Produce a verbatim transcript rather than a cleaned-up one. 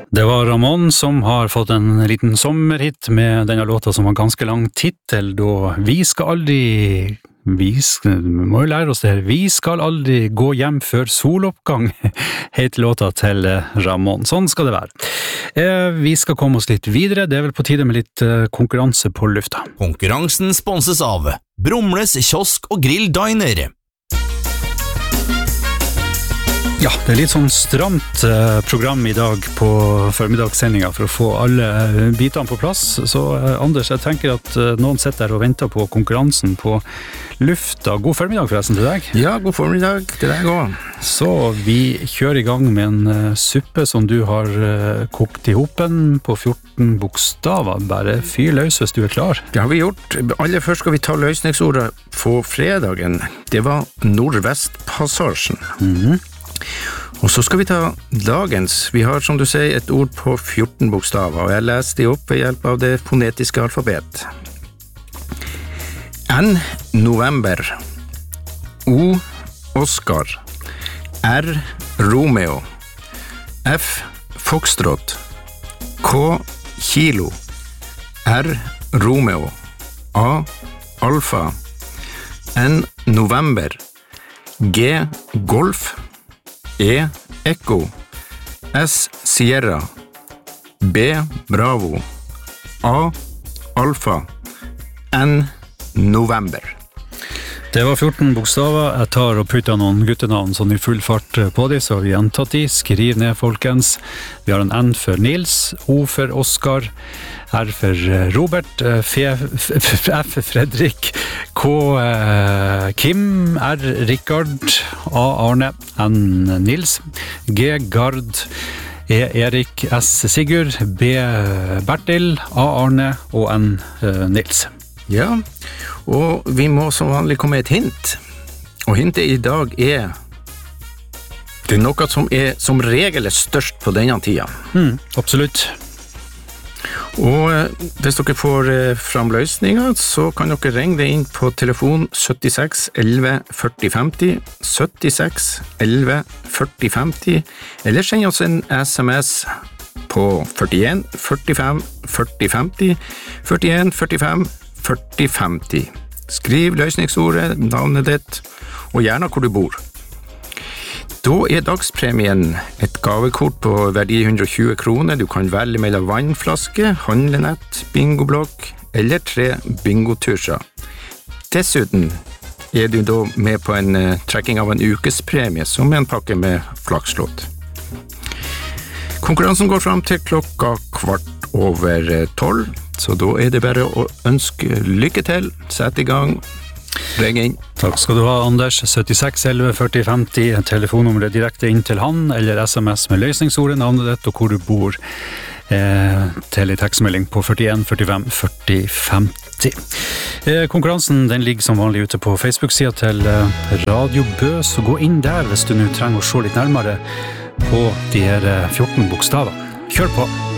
Det var Ramón som har fått en liten sommerhit med denne låta som har ganske lang titel, da Vi skal aldri, vi skal, vi må jo lære oss det her, Vi skal aldri gå hjem før soloppgang, heter låta til Ramón. Sånn skal det være. Eh, vi skal komme oss litt videre, det er vel på tide med litt eh, konkurranse på lufta. Konkurransen sponses av Brumles kiosk og grill diner. Ja, det er litt sånn stramt eh, program i dag på formidagssendinga for å få alle eh, bitene på plass. Så eh, Anders, jeg tenker at eh, noen sitter der og venter på konkurransen på lufta. God formiddag forresten til deg. Ja, god formiddag til deg også. Så vi kjører i gang med en eh, suppe som du har eh, kokt i hopen på fjorten bokstaver. Bare fyr løs hvis du er klar. Det har vi gjort. Aller først skal vi ta løsningsordet på fredagen. Det var Nordvestpassasjen. Mhm. Og så skal vi ta dagens. Vi har, som du sier, et ord på fjorten bokstaver, og jeg leser de opp ved hjelp av det fonetiske alfabet. N. November. O. Oscar. R. Romeo. F. Foxtrot. K. Kilo. R. Romeo. A. Alfa. N. November. G. Golf. E. Echo. S. Sierra. B. Bravo. A. Alfa. N. November. Det var fjorten bokstaver. Jeg tar og putter noen guttenavn sånn i full fart på de, så har vi gjentatt de. Skriv ned, folkens. Vi har en N for Nils, O for Oscar, R for Robert, F, F, F Fredrik, K Kim, R Rikard, A Arne, N Nils, G Gard, E Erik, S Sigurd, B Bertil, A Arne og N Nils. Ja, og vi må som vanlig komme med et hint. Og hintet i dag er det er noe som er som regel er størst på denne tida. Mm, absolutt. Og eh, hvis dere får eh, fram løsninger, så kan dere ringe det inn på telefon syttiseks elleve førti femti, syttiseks elleve førti femti, eller send oss en sms på førtien førtifem førti femti, førtien førtifem førti femti. Skriv løsningsordet, navnet ditt, og gjerne hvor du bor. Da er dagspremien et gavekort på verdi hundre og tjue kroner. Du kan velge mellom vannflaske, handlenett, bingoblokk eller tre bingoturser. Dessuten er du da med på en uh, trekking av en ukespremie som er en pakke med flakslodd. Konkurransen går fram til klokka kvart over tolv, så da er det bare å ønske lykke til, sette i gang, ring inn. Takk skal du ha, Anders. syttiseks elleve førti femti, telefonnummeret direkte inn til han, eller sms med løsningsordet, navnet ditt og hvor du bor, eh, til en tekstmelding på førtien førtifem førti femti. Eh, konkurransen den ligger som vanlig ute på Facebook-siden til eh, Radio Bø, så gå inn der hvis du nå trenger å se litt nærmere på de her fjorten bokstaver. Kjør på!